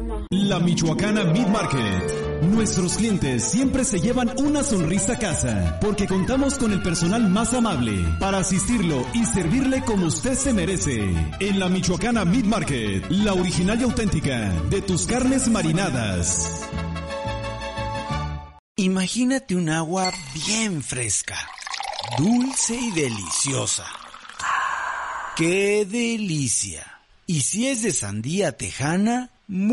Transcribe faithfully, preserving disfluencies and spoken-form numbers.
mamá. La Michoacana Meat Market. Nuestros clientes siempre se llevan una sonrisa a casa, porque contamos con el personal más amable para asistirlo y servirle como usted se merece. En la Michoacana Meat Market, la original y auténtica de tus carnes marinadas. Imagínate un agua bien fresca, dulce y deliciosa. ¡Qué delicia! Y si es de sandía tejana,